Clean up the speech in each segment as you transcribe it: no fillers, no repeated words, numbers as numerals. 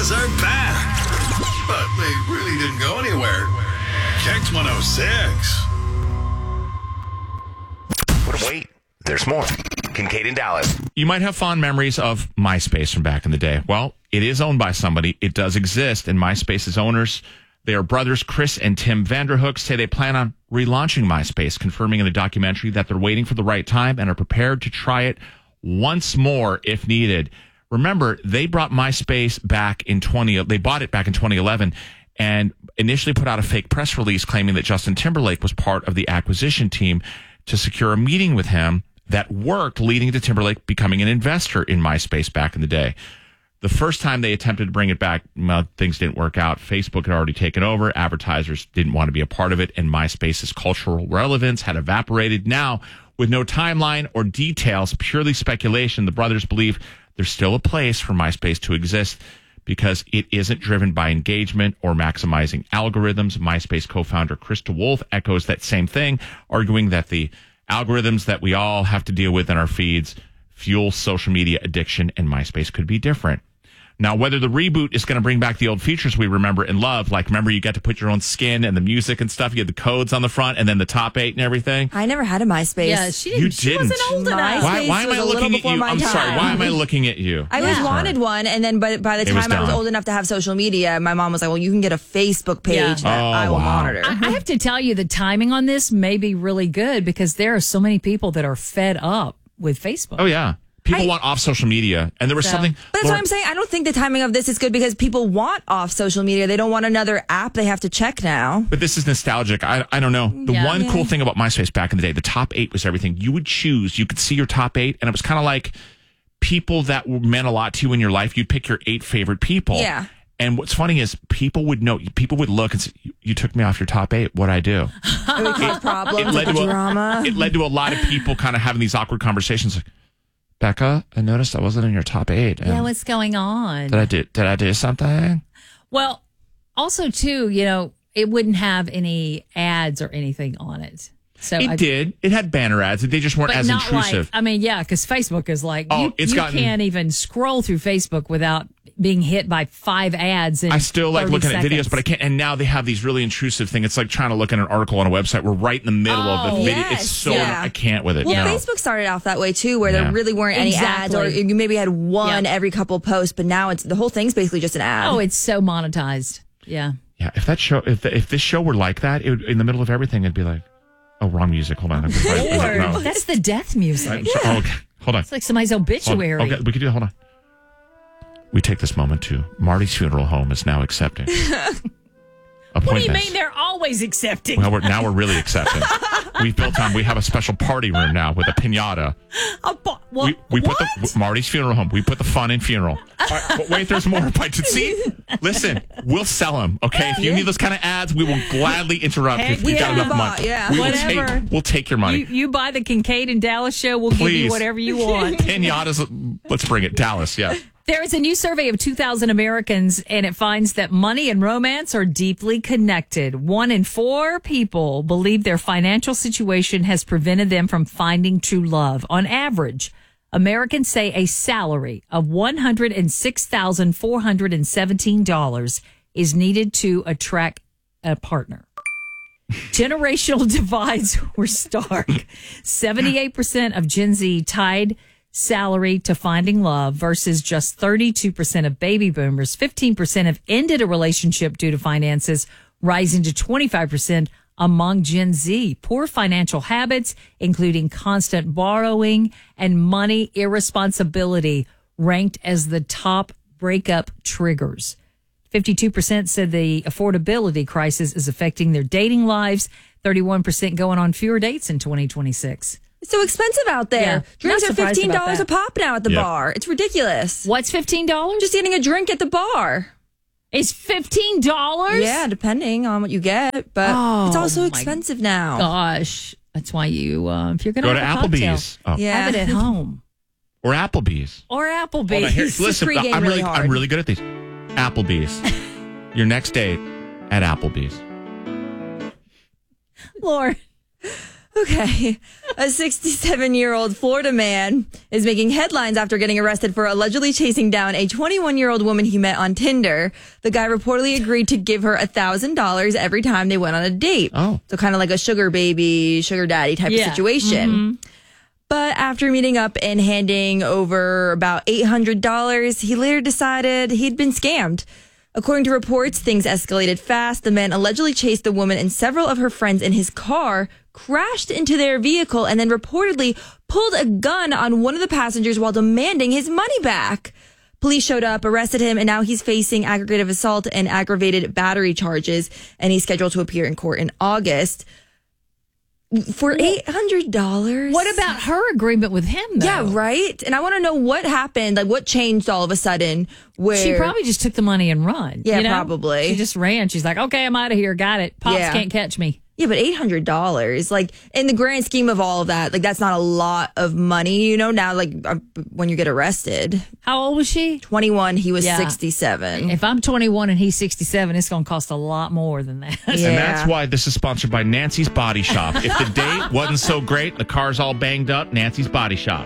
Piñatas are back. But they really didn't go anywhere. Kex 106. But wait, there's more. Kincaid and Dallas. You might have fond memories of MySpace from back in the day. Well, it is owned by somebody. It does exist, and MySpace's owners, they are brothers Chris and Tim Vanderhook, say they plan on relaunching MySpace, confirming in the documentary that they're waiting for the right time and are prepared to try it once more if needed. Remember, they brought MySpace back in they bought it back in 2011 and initially put out a fake press release claiming that Justin Timberlake was part of the acquisition team to secure a meeting with him that worked, leading to Timberlake becoming an investor in MySpace back in the day. The first time they attempted to bring it back, well, things didn't work out. Facebook had already taken over. Advertisers didn't want to be a part of it, and MySpace's cultural relevance had evaporated. Now, with no timeline or details, purely speculation, the brothers believe there's still a place for MySpace to exist because it isn't driven by engagement or maximizing algorithms. MySpace co-founder Chris DeWolf echoes that same thing, arguing that the algorithms that we all have to deal with in our feeds fuel social media addiction, and MySpace could be different. Now, whether the reboot is going to bring back the old features we remember and love, like remember you got to put your own skin and the music and stuff, you had the codes on the front and then the top 8 and everything. I never had a MySpace. Yeah, she wasn't old enough. Why am I looking at you? I'm sorry. Why am I looking at you? I always wanted one, and then by the time I was old enough to have social media, my mom was like, well, you can get a Facebook page that I will monitor. I have to tell you, the timing on this may be really good because there are so many people that are fed up with Facebook. Oh, yeah. People want off social media, and there was something. But that's what I'm saying. I don't think the timing of this is good because people want off social media. They don't want another app they have to check now. But this is nostalgic. I don't know. The one cool thing about MySpace back in the day, the top 8 was everything. You would choose. You could see your top 8, and it was kind of like people that meant a lot to you in your life. You'd pick your 8 favorite people. Yeah. And what's funny is people would know. People would look and say, "You took me off your top 8. What'd I do?" It would cause problems. Drama. It led to a lot of people kind of having these awkward conversations. Like, Becca, I noticed I wasn't in your top 8. Yeah, what's going on? Did I do something? Well, also too, it wouldn't have any ads or anything on it. So it did. It had banner ads. They just weren't as intrusive. Because Facebook is like, you can't even scroll through Facebook without being hit by 5 ads. I still like looking at videos, but I can't. And now they have these really intrusive things. It's like trying to look at an article on a website. We're right in the middle of the video. Yes, it's so I can't with it. Well, Facebook started off that way too, where there really weren't any ads, or you maybe had one every couple posts. But now the whole thing's basically just an ad. Oh, it's so monetized. Yeah. Yeah. If this show were like that, it would, in the middle of everything, it'd be like, oh, wrong music. Hold on. No. That's the death music. Okay. Hold on. It's like somebody's obituary. Okay, we could do. Hold on. We take this moment to Marty's Funeral Home is now accepting appointments. What do you mean they're always accepting? Well, we're really accepting. We have a special party room now with a piñata. We put Marty's Funeral Home. We put the fun in funeral. All right, but wait, there's more. See, listen, we'll sell them. Okay, if you need those kind of ads, we will gladly interrupt if we've got enough money. Yeah, we'll take your money. You buy the Kincaid and Dallas show. We'll give you whatever you want. Piñatas. Let's bring it, Dallas. Yeah. There is a new survey of 2,000 Americans, and it finds that money and romance are deeply connected. 1 in 4 people believe their financial situation has prevented them from finding true love. On average, Americans say a salary of $106,417 is needed to attract a partner. Generational divides were stark. 78% of Gen Z tied salary to finding love versus just 32% of baby boomers. 15% have ended a relationship due to finances, rising to 25% among Gen Z. Poor financial habits, including constant borrowing and money irresponsibility, ranked as the top breakup triggers. 52% said the affordability crisis is affecting their dating lives. 31% going on fewer dates in 2026. It's so expensive out there. Yeah, drinks are $15 a pop now at the bar. It's ridiculous. What's $15? Just getting a drink at the bar. It's $15? Yeah, depending on what you get. But it's also expensive now. Gosh. That's why you, if you're going go to to have a Applebee's. cocktail, have it at home. Or Applebee's. Listen, I'm really good at these. Applebee's. Your next date at Applebee's. Lord. Okay. A 67-year-old Florida man is making headlines after getting arrested for allegedly chasing down a 21-year-old woman he met on Tinder. The guy reportedly agreed to give her $1,000 every time they went on a date. Oh. So kind of like a sugar baby, sugar daddy type of situation. Mm-hmm. But after meeting up and handing over about $800, he later decided he'd been scammed. According to reports, things escalated fast. The man allegedly chased the woman and several of her friends in his car, crashed into their vehicle, and then reportedly pulled a gun on one of the passengers while demanding his money back. Police showed up, arrested him, and now he's facing aggravated assault and aggravated battery charges, and he's scheduled to appear in court in August. For $800? What about her agreement with him, though? Yeah, right? And I want to know what happened, like what changed all of a sudden where... She probably just took the money and run. Yeah, probably. She just ran. She's like, okay, I'm out of here. Got it. Pops can't catch me. Yeah, but $800, like in the grand scheme of all of that, like that's not a lot of money, you know, now like when you get arrested. How old was she? 21. He was 67. If I'm 21 and he's 67, it's going to cost a lot more than that. Yeah. And that's why this is sponsored by Nancy's Body Shop. If the date wasn't so great, the car's all banged up, Nancy's Body Shop.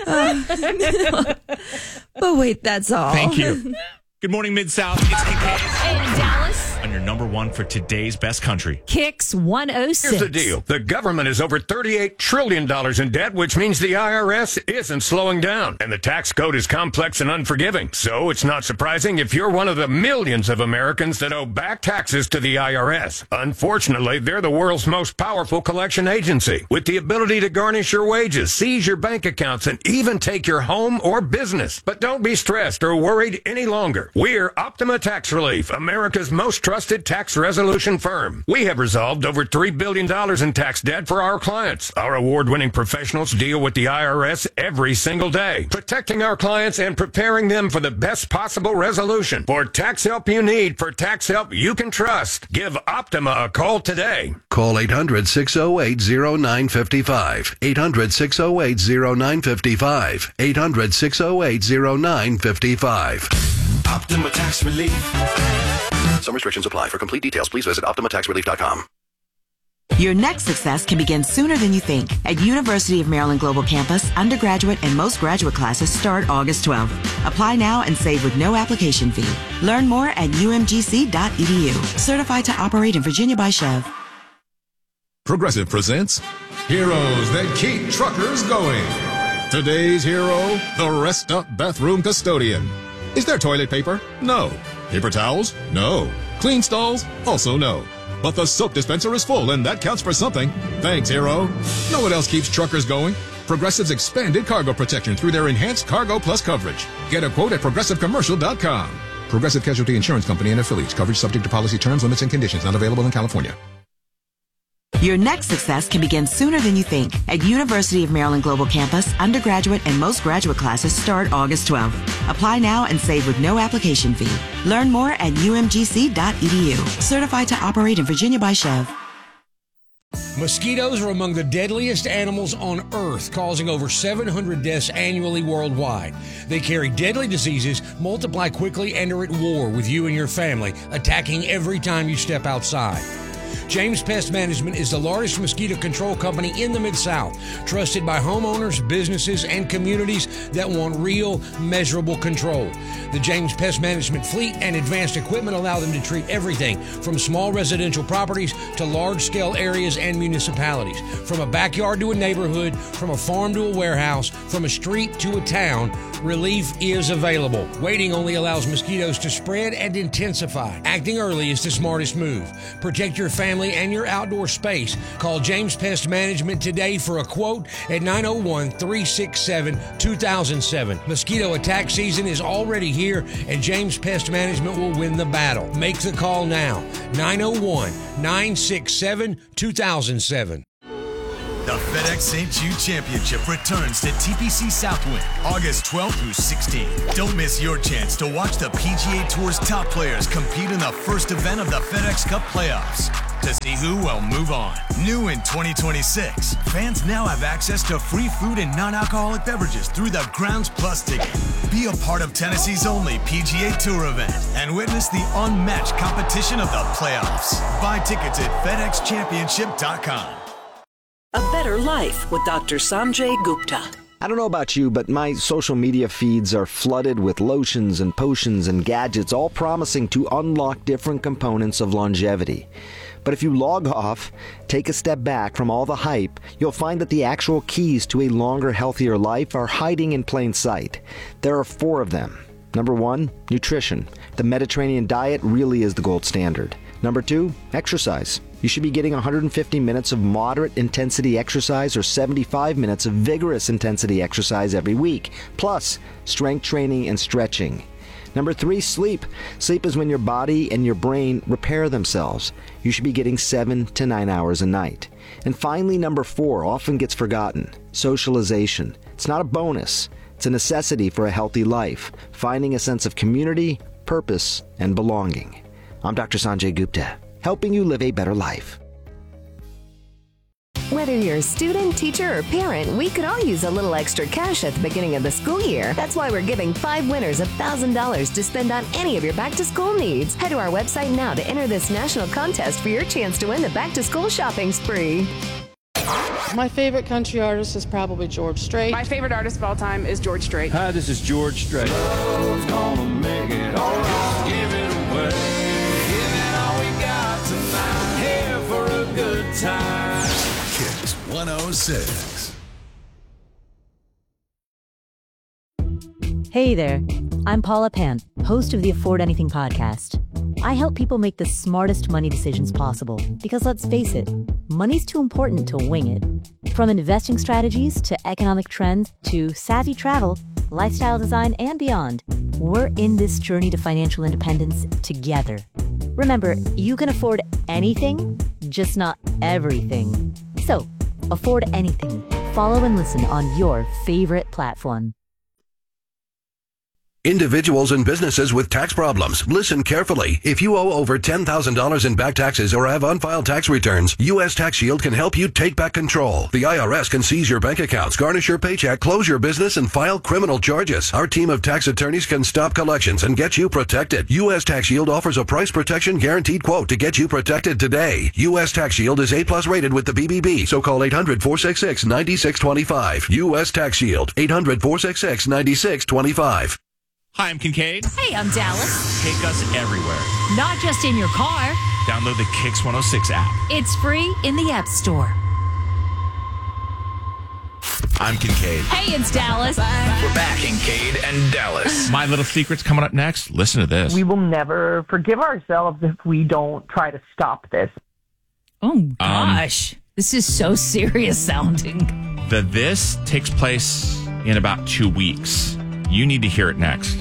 But wait, that's all. Thank you. Good morning, Mid-South. It's Kincaid. And Dallas. On your number one for today's best country. Kicks 106. Here's the deal. The government is over $38 trillion in debt, which means the IRS isn't slowing down. And the tax code is complex and unforgiving. So it's not surprising if you're one of the millions of Americans that owe back taxes to the IRS. Unfortunately, they're the world's most powerful collection agency, with the ability to garnish your wages, seize your bank accounts, and even take your home or business. But don't be stressed or worried any longer. We're Optima Tax Relief, America's most trusted tax resolution firm. We have resolved over $3 billion in tax debt for our clients. Our award-winning professionals deal with the IRS every single day, protecting our clients and preparing them for the best possible resolution. For tax help you need, for tax help you can trust, give Optima a call today. Call 800-608-0955. 800-608-0955. 800-608-0955. Optima Tax Relief. Some restrictions apply. For complete details, please visit OptimaTaxRelief.com. Your next success can begin sooner than you think. At University of Maryland Global Campus, undergraduate and most graduate classes start August 12th. Apply now and save with no application fee. Learn more at umgc.edu. Certified to operate in Virginia by Chev. Progressive presents Heroes That Keep Truckers Going. Today's hero, the Rest Up Bathroom Custodian. Is there toilet paper? No. Paper towels? No. Clean stalls? Also no. But the soap dispenser is full, and that counts for something. Thanks, hero. Know what else keeps truckers going? Progressive's expanded cargo protection through their enhanced Cargo Plus coverage. Get a quote at ProgressiveCommercial.com. Progressive Casualty Insurance Company and affiliates. Coverage subject to policy terms, limits, and conditions. Not available in California. Your next success can begin sooner than you think. At University of Maryland Global Campus, undergraduate and most graduate classes start August 12th. Apply now and save with no application fee. Learn more at umgc.edu. Certified to operate in Virginia by Chev. Mosquitoes are among the deadliest animals on Earth, causing over 700 deaths annually worldwide. They carry deadly diseases, multiply quickly, and are at war with you and your family, attacking every time you step outside. James Pest Management is the largest mosquito control company in the Mid-South, trusted by homeowners, businesses, and communities that want real, measurable control. The James Pest Management fleet and advanced equipment allow them to treat everything from small residential properties to large-scale areas and municipalities. From a backyard to a neighborhood, from a farm to a warehouse, from a street to a town, relief is available. Waiting only allows mosquitoes to spread and intensify. Acting early is the smartest move. Protect your family and your outdoor space. Call James Pest Management today for a quote at 901-367-2007. Mosquito attack season is already here, and James Pest Management will win the battle. Make the call now. 901-967-2007. The FedEx St. Jude Championship returns to TPC Southwind August 12th through 16th. Don't miss your chance to watch the PGA Tour's top players compete in the first event of the FedEx Cup playoffs. To see who will move on. New in 2026, fans now have access to free food and non-alcoholic beverages through the Grounds Plus ticket. Be a part of Tennessee's only PGA Tour event and witness the unmatched competition of the playoffs. Buy tickets at FedExChampionship.com. A Life with Dr. Sanjay Gupta. I don't know about you, but my social media feeds are flooded with lotions and potions and gadgets, all promising to unlock different components of longevity. But if you log off, take a step back from all the hype, you'll find that the actual keys to a longer, healthier life are hiding in plain sight. There are 4 of them. Number 1, nutrition. The Mediterranean diet really is the gold standard. Number 2, exercise. You should be getting 150 minutes of moderate intensity exercise or 75 minutes of vigorous intensity exercise every week, plus strength training and stretching. Number 3, sleep. Sleep is when your body and your brain repair themselves. You should be getting 7 to 9 hours a night. And finally, number 4 often gets forgotten. Socialization. It's not a bonus. It's a necessity for a healthy life. Finding a sense of community, purpose, and belonging. I'm Dr. Sanjay Gupta, helping you live a better life. Whether you're a student, teacher, or parent, we could all use a little extra cash at the beginning of the school year. That's why we're giving 5 winners $1,000 to spend on any of your back-to-school needs. Head to our website now to enter this national contest for your chance to win the back-to-school shopping spree. My favorite country artist is probably George Strait. My favorite artist of all time is George Strait. Hi, this is George Strait. Love's gonna make it all right. Give it away. Give it all we got tonight. Here for a good time. Kicks 106. Hey there, I'm Paula Pant, host of the Afford Anything podcast. I help people make the smartest money decisions possible because let's face it, money's too important to wing it. From investing strategies to economic trends to savvy travel, lifestyle design, and beyond, we're in this journey to financial independence together. Remember, you can afford anything, just not everything. So, afford anything. Follow and listen on your favorite platform. Individuals and businesses with tax problems. Listen carefully. If you owe over $10,000 in back taxes or have unfiled tax returns, U.S. Tax Shield can help you take back control. The IRS can seize your bank accounts, garnish your paycheck, close your business, and file criminal charges. Our team of tax attorneys can stop collections and get you protected. U.S. Tax Shield offers a price protection guaranteed quote to get you protected today. U.S. Tax Shield is A+ rated with the BBB, so call 800-466-9625. U.S. Tax Shield, 800-466-9625. Hi, I'm Kincaid. Hey, I'm Dallas. Take us everywhere. Not just in your car. Download the Kicks 106 app. It's free in the App Store. I'm Kincaid. Hey, it's Dallas. We're back, Kincaid and Dallas. My Little Secret's coming up next. Listen to this. We will never forgive ourselves if we don't try to stop this. Oh, gosh. This is so serious sounding. This takes place in about 2 weeks. You need to hear it next.